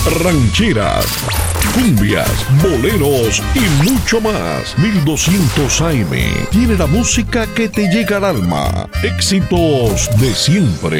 rancheras, cumbias, boleros y mucho más. 1200 AM tiene la música que te llega al alma. Éxitos de siempre.